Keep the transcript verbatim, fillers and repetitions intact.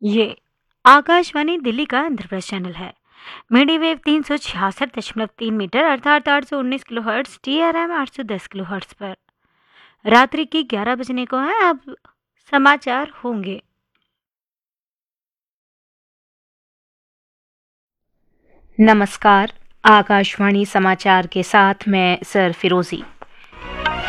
ये आकाशवाणी दिल्ली का इंद्रप्रस्थ चैनल है। मीडियम वेव तीन सौ छियासठ दशमलव तीन मीटर अर्थात आठ सौ उन्नीस kilo hertz, T R M आठ सौ दस किलो हर्ट्ज पर रात्रि की ग्यारह बजने को है। अब समाचार होंगे। नमस्कार, आकाशवाणी समाचार के साथ मैं सर फिरोजी।